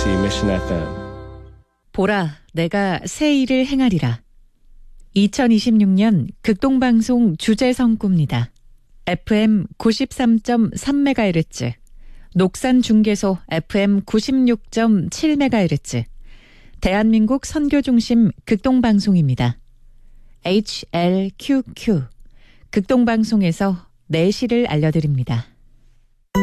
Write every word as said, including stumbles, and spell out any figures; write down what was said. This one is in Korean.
케이비씨 Mission 에프엠. 보라, 내가 새 일을 행하리라. 이천이십육 년 극동방송 주제성구입니다. 에프엠 구십삼 점 삼 메가헤르츠, 녹산중계소 에프엠 구십육 점 칠 메가헤르츠, 대한민국 선교중심 극동방송입니다. 에이치엘큐큐, 극동방송에서 내시를 알려드립니다.